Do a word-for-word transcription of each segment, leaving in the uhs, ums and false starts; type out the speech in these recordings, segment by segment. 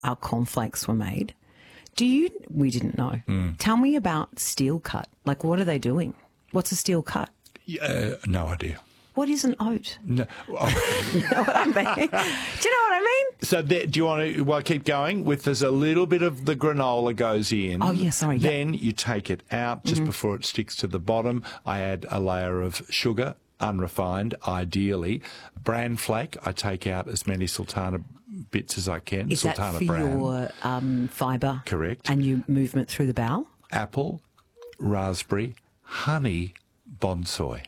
our cornflakes were made. Do you, we didn't know. Mm. Tell me about steel cut. Like, what are they doing? What's a steel cut? Uh, no idea. What is an oat? No. Oh. You know what I mean? Do you know what I mean? So there, do you want to well, keep going with there's a little bit of the granola goes in. Oh, yeah, sorry. Then yeah. you take it out just mm-hmm. before it sticks to the bottom. I add a layer of sugar, unrefined, ideally. Bran flake, I take out as many sultana bits as I can. Is sultana that for bran. your um, fibre? Correct. And your movement through the bowel? Apple, raspberry, honey, bonsai.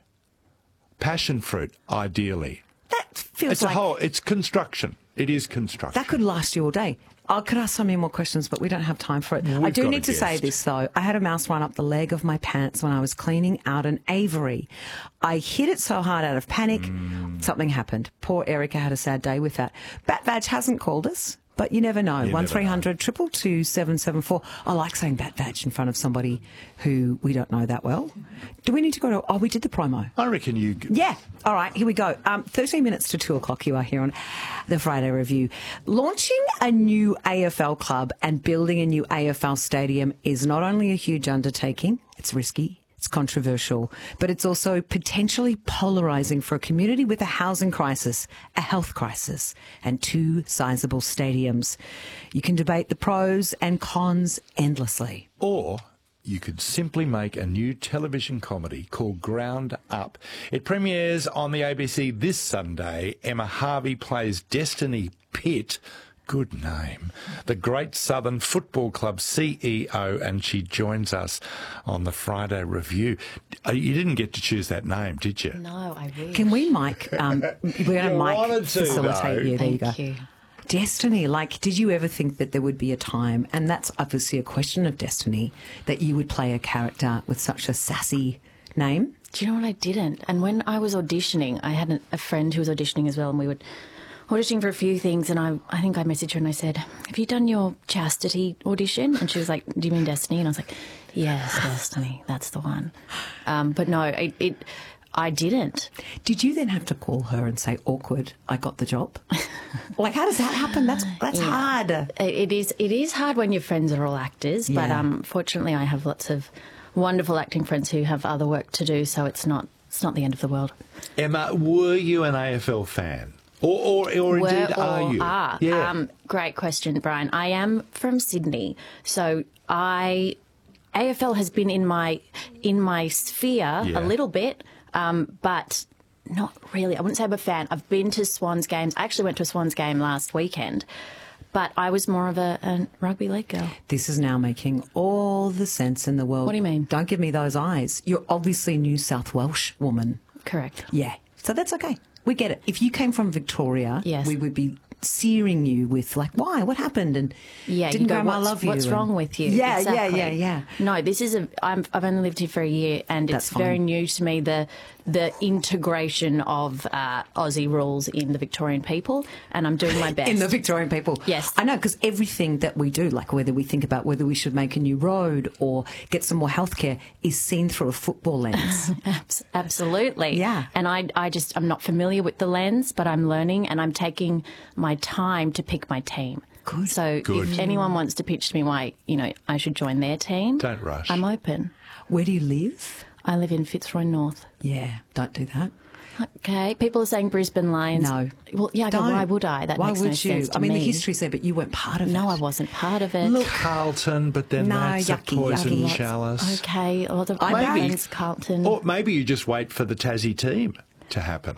Passion fruit, ideally. That feels it's like... a whole, it's construction. It is construction. That could last you all day. I could ask so many more questions, but we don't have time for it. We've I do got need a to guest. say this, though. I had a mouse run up the leg of my pants when I was cleaning out an aviary. I hit it so hard out of panic, mm. something happened. Poor Erica had a sad day with that. Bat Vag hasn't called us, but you never know. one three hundred, two two two, seven seven four. I like saying Bat Vag in front of somebody who we don't know that well. Do we need to go to... Oh, we did the promo. I reckon you... Yeah. All right, here we go. Um, thirteen minutes to two o'clock, you are here on the Friday Review. Launching a new A F L club and building a new A F L stadium is not only a huge undertaking, it's risky, it's controversial, but it's also potentially polarising for a community with a housing crisis, a health crisis, and two sizable stadiums. You can debate the pros and cons endlessly. Or... you could simply make a new television comedy called Ground Up. It premieres on the A B C this Sunday. Emma Harvey plays Destiny Pitt. Good name. The Great Southern Football Club C E O, and she joins us on the Friday Review. You didn't get to choose that name, did you? No, I wish. Can we mic? Um, we're going to mic facilitate you. There you go. Thank you. Destiny, like, did you ever think that there would be a time, and that's obviously a question of destiny, that you would play a character with such a sassy name? Do you know what, I didn't? And when I was auditioning, I had a friend who was auditioning as well, and we were auditioning for a few things, and I, I think I messaged her and I said, have you done your chastity audition? And she was like, do you mean Destiny? And I was like, yes, Destiny, that's the one. Um, but no, it... it I didn't. Did you then have to call her and say, awkward, I got the job? Like, how does that happen? That's that's yeah. hard. It is It is hard when your friends are all actors, Yeah. but um, fortunately I have lots of wonderful acting friends who have other work to do, so it's not it's not the end of the world. Emma, were you an A F L fan? Or, or, or Were indeed, or are you? Are. Yeah. Um, great question, Brian. I am from Sydney, so I... A F L has been in my in my sphere Yeah. a little bit, um, but not really. I wouldn't say I'm a fan. I've been to Swans games. I actually went to a Swans game last weekend, but I was more of a, a rugby league girl. This is now making all the sense in the world. What do you mean? Don't give me those eyes. You're obviously a New South Welsh woman. Correct. Yeah. So that's okay. We get it. If you came from Victoria, Yes. we would be searing you with, like, why? What happened? And Yeah, didn't you go, Grandma what's, love you? what's And- wrong with you? Yeah, Exactly. yeah, yeah, yeah. No, this is a. I'm, I've only lived here for a year, and That's it's very fine. new to me. The the integration of uh, Aussie rules in the Victorian people, and I'm doing my best. In the Victorian people. Yes. I know, because everything that we do, like whether we think about whether we should make a new road or get some more healthcare, is seen through a football lens. Abs- Absolutely. Yeah. And I, I just, I'm not familiar with the lens, but I'm learning, and I'm taking my time to pick my team. Good. So Good. if anyone wants to pitch to me why, you know, I should join their team, Don't rush. I'm open. Where do you live? I live in Fitzroy North. Yeah, don't do that. Okay. People are saying Brisbane Lions. No. Well, yeah, I go, Don't. why would I? That Why makes would no you? sense to I mean, me. the history's there, but you weren't part of it. No, I wasn't part of it. Look, Carlton, but then No, that's yucky, a poison yucky. chalice. Okay. A lot of I my maybe- friends, Carlton. Or maybe you just wait for the Tassie team to happen.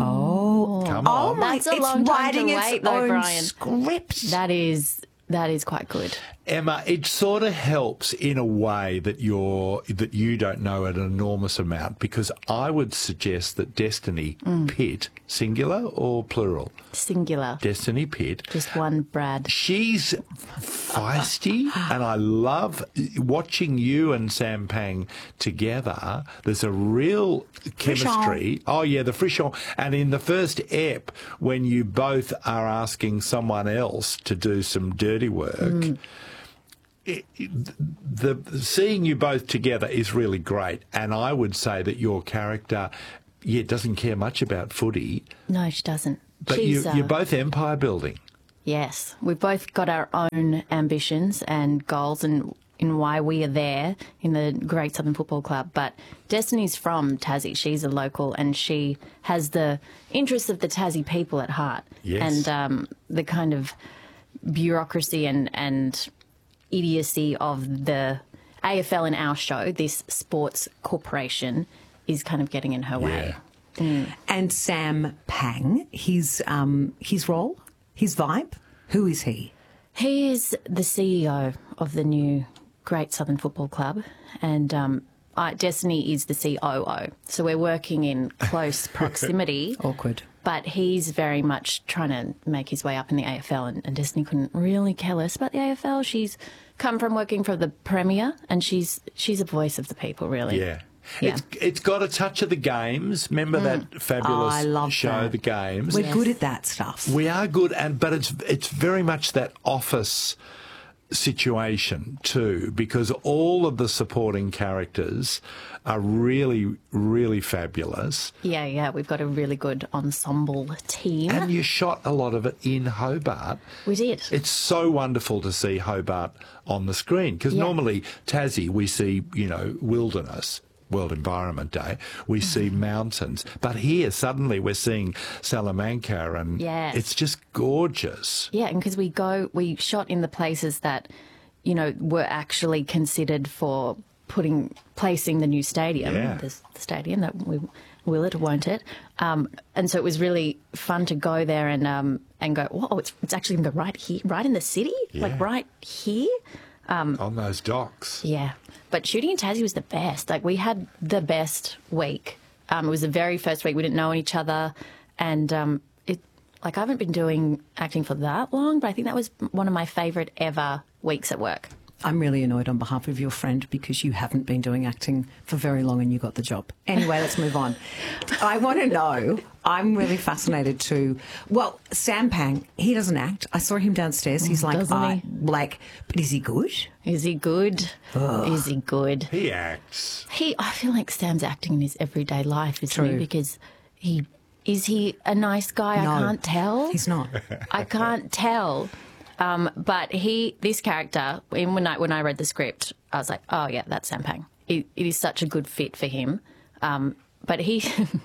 oh, Come oh on. my! That's a it's long time to writing its wait, though, own Brian. script. That is, that is quite good. Emma, it sort of helps in a way that you're that you don't know an enormous amount, because I would suggest that Destiny Pitt, singular or plural? Singular. Destiny Pitt. Just one Brad. She's feisty, and I love watching you and Sam Pang together. There's a real chemistry. Oh, yeah, the frisson. And in the first ep, when you both are asking someone else to do some dirty work, Mm. it, it, the seeing you both together is really great. And I would say that your character, yeah, doesn't care much about footy, No, she doesn't. but She's, you, uh, you're both empire building. Yes, we've both got our own ambitions and goals and in why we are there in the Great Southern Football Club. But Destiny's from Tassie. She's a local and she has the interests of the Tassie people at heart. Yes. And um, the kind of bureaucracy and, and idiocy of the A F L in our show, this sports corporation, is kind of getting in her way. Yeah. And Sam Pang, his um, his role, his vibe, who is he? He is the C E O of the new Great Southern Football Club, and um, I, Destiny is the C O O. So we're working in close proximity. Awkward. But he's very much trying to make his way up in the A F L, and, and Destiny couldn't really care less about the A F L. She's come from working for the Premier, and she's she's a voice of the people, really. Yeah. Yeah. It's, it's got a touch of the games. Remember that fabulous Oh, I love show, that. The Games? We're good at that stuff. We are good, and but it's it's very much that office situation too, because all of the supporting characters are really, really fabulous. Yeah, yeah, we've got a really good ensemble team. And you shot a lot of it in Hobart. We did. It's so wonderful to see Hobart on the screen, because Yeah. normally Tassie we see, you know, wilderness. World Environment Day, we see mountains. But here, suddenly, we're seeing Salamanca, and Yes. it's just gorgeous. Yeah, and because we go, we shot in the places that, you know, were actually considered for putting, placing the new stadium, Yeah. the, the stadium that we will it or won't it. Um, and so it was really fun to go there and um, and go, whoa, it's, it's actually going to go right here, right in the city, Yeah. like right here. On those docks. Yeah, but shooting in Tassie was the best. Like, we had the best week. Um, it was the very first week. We didn't know each other, and um, it like I haven't been doing acting for that long, but I think that was one of my favourite ever weeks at work. I'm really annoyed on behalf of your friend because you haven't been doing acting for very long and you got the job. Anyway, let's move on. I want to know, I'm really fascinated too. Well, Sam Pang, he doesn't act. I saw him downstairs. He's like, Doesn't I, he? like, but is he good? Is he good? Is he good? He acts. He, I feel like Sam's acting in his everyday life, isn't True. he? Because he is he a nice guy? No, I can't tell. He's not. I can't tell. Um, but he, this character, when when I, when I read the script, I was like, oh yeah, that's Sam Pang. It, it is such a good fit for him. Um, but he,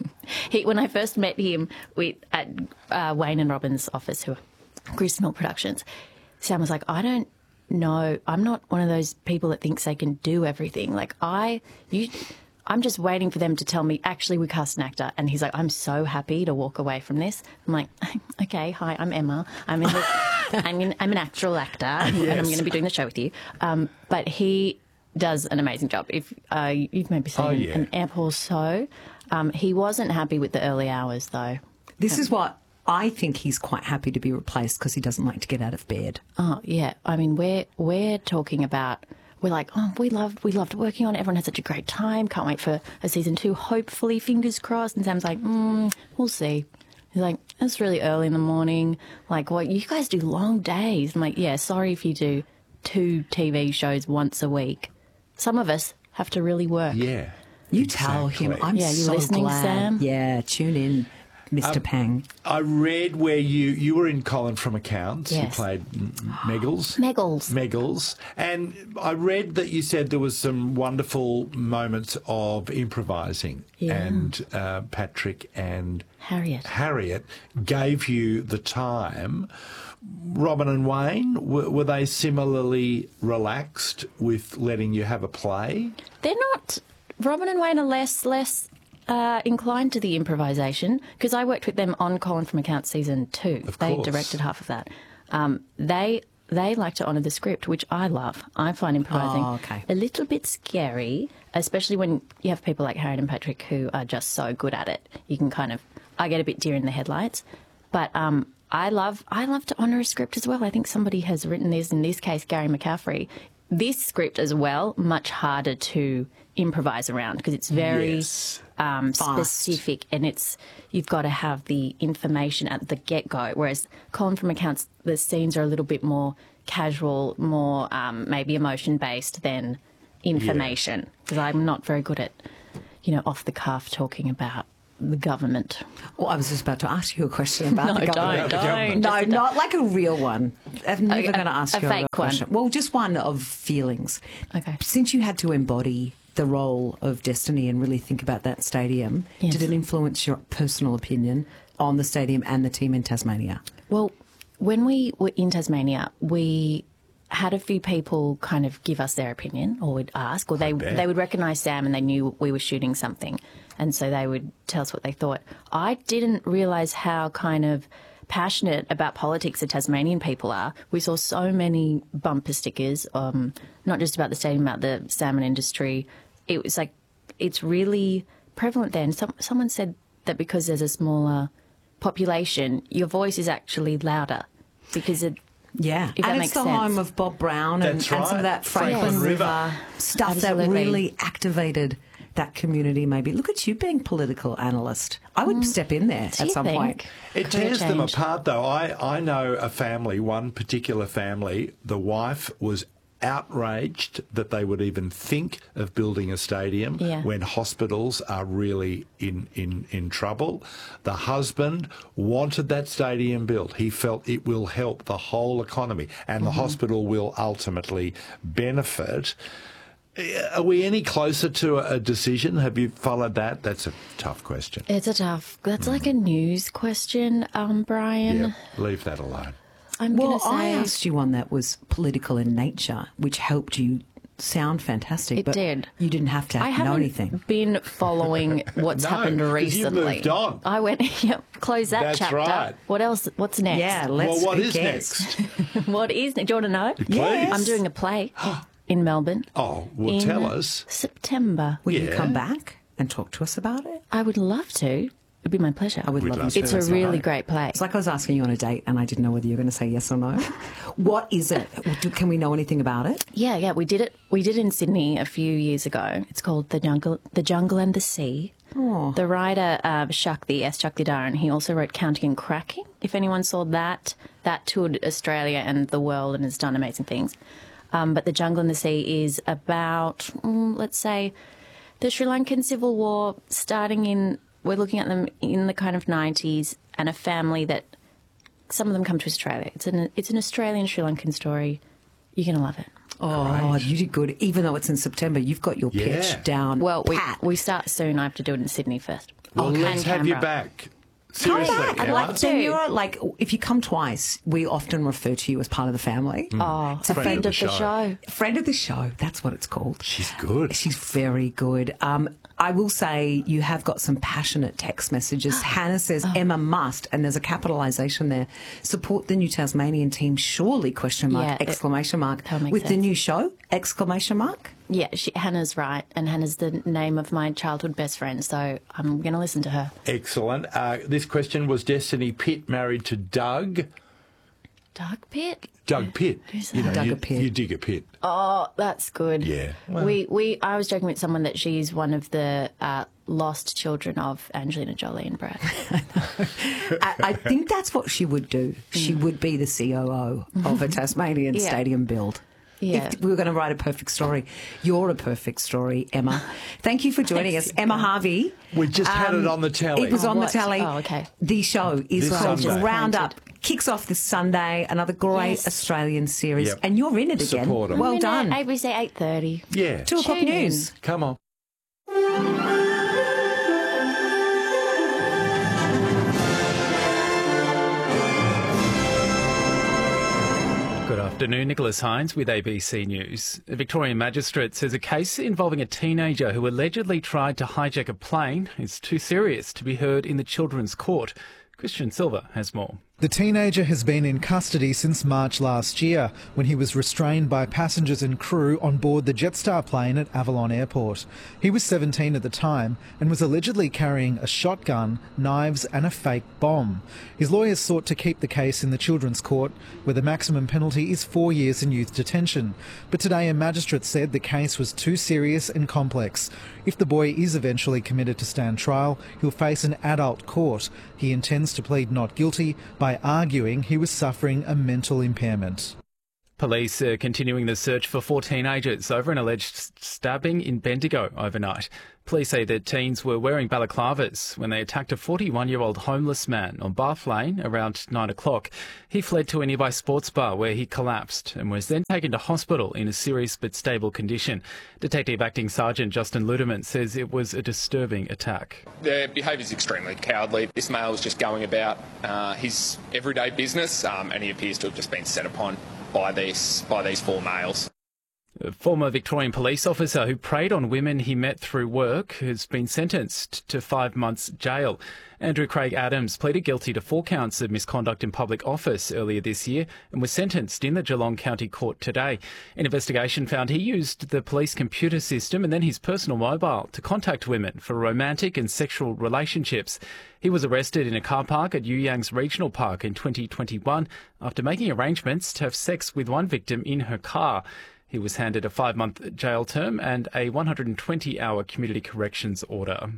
he, when I first met him with, at uh, Wayne and Robin's office, who are Gristmill Productions, Sam was like, I don't know, I'm not one of those people that thinks they can do everything. Like I, you. I'm just waiting for them to tell me, actually, we cast an actor. And he's like, I'm so happy to walk away from this. I'm like, okay, hi, I'm Emma. I'm in the, I'm, in, I'm an actual actor, and I'm going to be doing the show with you. Um, but he does an amazing job. If uh, you've maybe seen Oh, yeah. an ep or so. Um, he wasn't happy with the early hours, though. This is what I think he's quite happy to be replaced because he doesn't like to get out of bed. Oh, yeah. I mean, we're, we're talking about... We're like, oh, we loved, we loved working on it. Everyone had such a great time. Can't wait for a season two. Hopefully, fingers crossed. And Sam's like, mm, we'll see. He's like, it's really early in the morning. Like, well, you guys do long days. I'm like, yeah, sorry if you do two T V shows once a week. Some of us have to really work. Yeah. You tell him. Exactly. I'm Yeah, you so listening, glad. Sam? Yeah, tune in, Mister Pang. I read where you you were in Colin from Accounts. Yes. You played M- Meggles. Meggles. Meggles. And I read that you said there was some wonderful moments of improvising. Yeah. And uh, Patrick and Harriet. Harriet gave you the time. Robin and Wayne, were, were they similarly relaxed with letting you have a play? They're not. Robin and Wayne are less less uh, inclined to the improvisation because I worked with them on Colin from Accounts season two. Of they course. directed half of that. Um, they they like to honour the script, which I love. I find improvising Oh, okay. a little bit scary, especially when you have people like Harriet and Patrick who are just so good at it. You can kind of I get a bit deer in the headlights, but um, I love I love to honour a script as well. I think somebody has written this, in this case, Gary McCaffrey. This script as well, much harder to improvise around because it's very Yes. um, Fast. specific and it's you've got to have the information at the get-go. Whereas Colin from Accounts, the scenes are a little bit more casual, more um, maybe emotion-based than information because I'm not very good at, you know, off the cuff talking about the government. Well, I was just about to ask you a question about No, the government. don't, don't. No, Just- not like a real one. I'm never Okay, going to ask a you a fake real one. question. Well, just one of feelings. Okay. Since you had to embody the role of Destiny and really think about that stadium, Yes. did it influence your personal opinion on the stadium and the team in Tasmania? Well, when we were in Tasmania, we had a few people kind of give us their opinion, or would ask, or they bet. they would recognise Sam and they knew we were shooting something, and so they would tell us what they thought. I didn't realise how kind of passionate about politics the Tasmanian people are. We saw so many bumper stickers, um, not just about the stadium, about the salmon industry. It was like, it's really prevalent there. And some, someone said that because there's a smaller population, your voice is actually louder because it, Yeah, If that and makes it's the sense. home of Bob Brown and, That's and some right. of that Franklin, Franklin River, River. stuff Absolutely. that really activated that community. Maybe look at you being political analyst. I would step in there do at you some think? point. It Career tears them change. apart, though. I, I know a family, one particular family, the wife was outraged that they would even think of building a stadium Yeah. when hospitals are really in, in, in trouble. The husband wanted that stadium built. He felt it will help the whole economy and the hospital will ultimately benefit. Are we any closer to a decision? Have you followed that? That's a tough question. it's a tough, that's like a news question, um, Brian. Yeah, leave that alone. I'm Well, going to say... I asked you one that was political in nature, which helped you sound fantastic. It but did. You didn't have to I know haven't anything. been following what's No, happened 'cause you recently. moved on. I went, yep, close that That's chapter. right. What else? What's next? Yeah, let's. Well, what who is cares? next? What is next? Do you want to know? Please. I'm doing a play in Melbourne. Oh, well, in tell us. September. Will you Yeah. come back and talk to us about it? I would love to. It'd be my pleasure. I would We'd love, love you to. to. It's a That's really right. great play. It's like I was asking you on a date and I didn't know whether you were going to say yes or no. What is it? Do- Can we know anything about it? Yeah, yeah, we did it. We did it in Sydney a few years ago. It's called The Jungle, The Jungle and the Sea. Oh. The writer uh, Shakti S. Shaktidaran, he also wrote Counting and Cracking. If anyone saw that, that toured Australia and the world and has done amazing things. Um, but The Jungle and the Sea is about, mm, let's say, the Sri Lankan Civil War starting in. We're looking at them in the kind of nineties, and a family that some of them come to Australia. It's an it's an Australian Sri Lankan story. You're gonna love it. Oh, you did good. Even though it's in September, you've got your pitch Yeah. down. Well, we pat. we start soon. I have to do it in Sydney first. Well, And let's have you Canberra. back. Come Seriously, back. I'd Emma. like to. to. You're like, if you come twice, we often refer to you as part of the family. Oh, It's a friend, friend of the show. Friend of the show. That's what it's called. She's good. She's very good. Um, I will say you have got some passionate text messages. Hannah says Oh. Emma must, and there's a capitalisation there. Support the new Tasmanian team, surely? Question mark! Yeah, it- exclamation mark! that makes With the sense. new show! Exclamation mark! Yeah, she, Hannah's right, and Hannah's the name of my childhood best friend. So I'm going to listen to her. Excellent. Uh, this question was Destiny Pitt married to Doug? Doug Pitt. Doug Pitt. Who's You know, that? Doug you, a Pitt. you dig a pit. Oh, that's good. Yeah. we we I was joking with someone that she's one of the uh, lost children of Angelina Jolie and Brad. I, I think that's what she would do. She would be the C O O of a Tasmanian Yeah. stadium build. Yeah. If we were going to write a perfect story, you're a perfect story, Emma. Thank you for joining us, Emma Harvey. We just had it on the telly. It was Oh, on what? the telly. Oh, okay. The show is This called Sunday. Roundup. Kicks off this Sunday. Another great Yes. Australian series, Yep. and you're in it again. Support 'em. Well We're in done. at A B C eight thirty. Yeah. Two o'clock Tune in. news. Come on. Good afternoon, Nicholas Hines with A B C News. A Victorian magistrate says a case involving a teenager who allegedly tried to hijack a plane is too serious to be heard in the Children's Court. Christian Silva has more. The teenager has been in custody since March last year, when he was restrained by passengers and crew on board the Jetstar plane at Avalon Airport. He was seventeen at the time and was allegedly carrying a shotgun, knives and a fake bomb. His lawyers sought to keep the case in the Children's Court, where the maximum penalty is four years in youth detention. But today a magistrate said the case was too serious and complex. If the boy is eventually committed to stand trial, he'll face an adult court. He intends to plead not guilty by arguing he was suffering a mental impairment. Police are continuing the search for four teenagers over an alleged stabbing in Bendigo overnight. Police say the teens were wearing balaclavas when they attacked a forty-one-year-old homeless man on Bath Lane around nine o'clock. He fled to a nearby sports bar where he collapsed and was then taken to hospital in a serious but stable condition. Detective Acting Sergeant Justin Ludeman says it was a disturbing attack. Their behaviour is extremely cowardly. This male was just going about uh, his everyday business um, and he appears to have just been set upon by these by these four males. A former Victorian police officer who preyed on women he met through work has been sentenced to five months jail. Andrew Craig Adams pleaded guilty to four counts of misconduct in public office earlier this year and was sentenced in the Geelong County Court today. An investigation found he used the police computer system and then his personal mobile to contact women for romantic and sexual relationships. He was arrested in a car park at You Yang's Regional Park in twenty twenty-one after making arrangements to have sex with one victim in her car. He was handed a five-month jail term and a one hundred twenty hour community corrections order.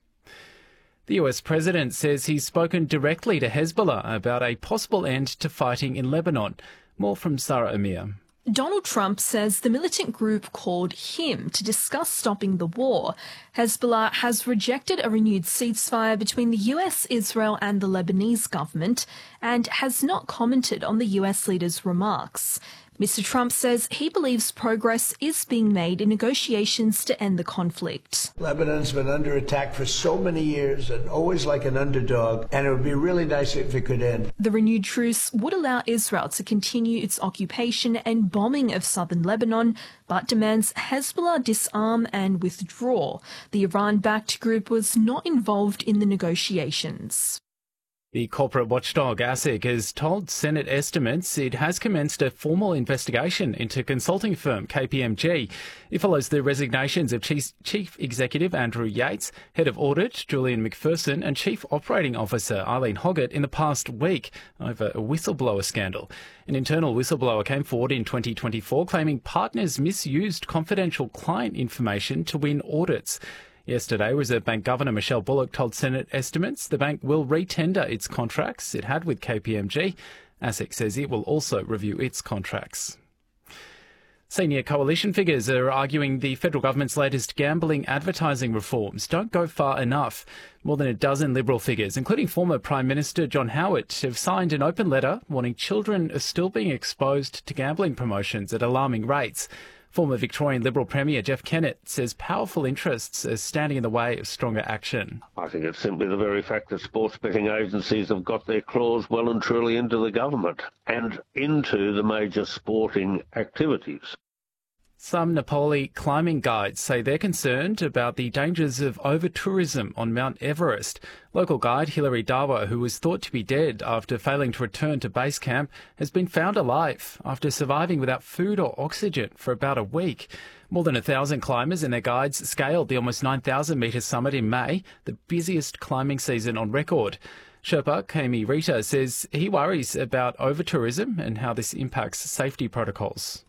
The U S president says he's spoken directly to Hezbollah about a possible end to fighting in Lebanon. More from Sarah Amir. Donald Trump says the militant group called him to discuss stopping the war. Hezbollah has rejected a renewed ceasefire between the U S, Israel and the Lebanese government and has not commented on the U S leader's remarks. Mister Trump says he believes progress is being made in negotiations to end the conflict. Lebanon's been under attack for so many years and always like an underdog, and it would be really nice if it could end. The renewed truce would allow Israel to continue its occupation and bombing of southern Lebanon, but demands Hezbollah disarm and withdraw. The Iran-backed group was not involved in the negotiations. The corporate watchdog ASIC has told Senate estimates it has commenced a formal investigation into consulting firm K P M G. It follows the resignations of Chief, Chief Executive Andrew Yates, Head of Audit Julian McPherson and Chief Operating Officer Eileen Hoggett in the past week over a whistleblower scandal. An internal whistleblower came forward in twenty twenty-four claiming partners misused confidential client information to win audits. Yesterday, Reserve Bank Governor Michelle Bullock told Senate estimates the bank will re-tender its contracts it had with K P M G. ASIC says it will also review its contracts. Senior coalition figures are arguing the federal government's latest gambling advertising reforms don't go far enough. More than a dozen Liberal figures, including former Prime Minister John Howard, have signed an open letter warning children are still being exposed to gambling promotions at alarming rates. Former Victorian Liberal Premier Jeff Kennett says powerful interests are standing in the way of stronger action. I think it's simply the very fact that sports betting agencies have got their claws well and truly into the government and into the major sporting activities. Some Nepali climbing guides say they're concerned about the dangers of over-tourism on Mount Everest. Local guide Hilary Dawa, who was thought to be dead after failing to return to base camp, has been found alive after surviving without food or oxygen for about a week. More than a thousand climbers and their guides scaled the almost nine thousand metre summit in May, the busiest climbing season on record. Sherpa Kami Rita says he worries about over-tourism and how this impacts safety protocols.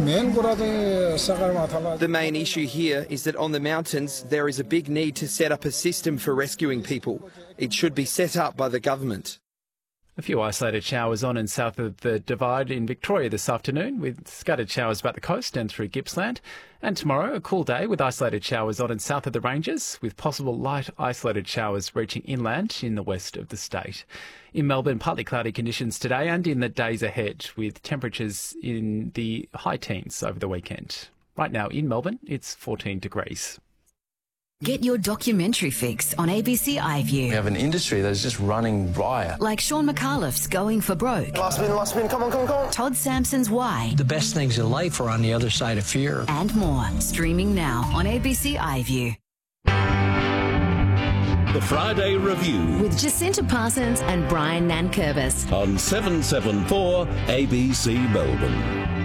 The main issue here is that on the mountains there is a big need to set up a system for rescuing people. It should be set up by the government. A few isolated showers on and south of the Divide in Victoria this afternoon, with scattered showers about the coast and through Gippsland. And tomorrow, a cool day with isolated showers on and south of the ranges, with possible light isolated showers reaching inland in the west of the state. In Melbourne, partly cloudy conditions today and in the days ahead, with temperatures in the high teens over the weekend. Right now in Melbourne, it's fourteen degrees. Get your documentary fix on A B C iView. We have an industry that's just running riot. Like Sean McAuliffe's Going for Broke. Last spin, last spin, come on, come on, come on. Todd Sampson's Why. The best things in life are on the other side of fear. And more. Streaming now on A B C iView. The Friday Review. With Jacinta Parsons and Brian Nankervis. On seven seven four A B C Melbourne.